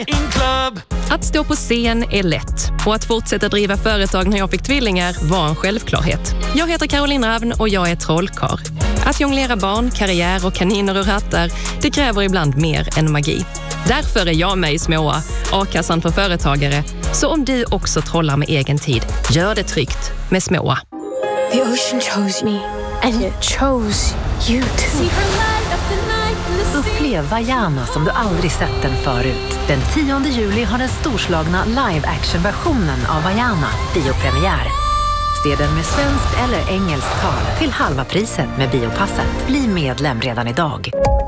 Att stå på scen är lätt och att fortsätta driva företag när jag fick tvillingar var en självklarhet. Jag heter Caroline Ravn och jag är trollkarl. Att jonglera barn, karriär och kaniner ur hattar, det kräver ibland mer än magi. Därför är jag med i Småa, A-kassan för företagare. Så om du också trollar med egen tid, gör det tryggt med Småa. The ocean chose me and it chose you too. Upplev Vaiana som du aldrig sett den förut. Den 10 juli har den storslagna live-action-versionen av Vaiana biopremiär. Se den med svenskt eller engelskt tal till halva priset med Biopasset. Bli medlem redan idag.